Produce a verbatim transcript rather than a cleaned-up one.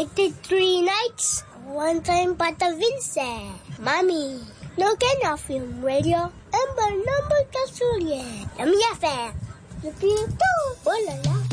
did three nights. One time Pata Vincent. Mami. No Kenya Film Radio. Ember number Kasulie. M F M. The people. Oh la la.